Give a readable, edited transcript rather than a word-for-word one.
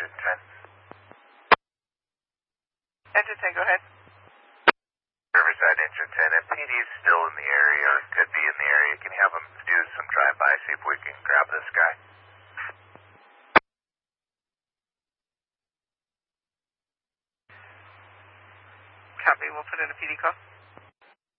Engine 10. Engine 10, go ahead. Riverside Engine 10. If PD's still in the area or could be in the area, can you have them do some drive-by, see if we can grab this guy? Copy, we'll put in a PD call.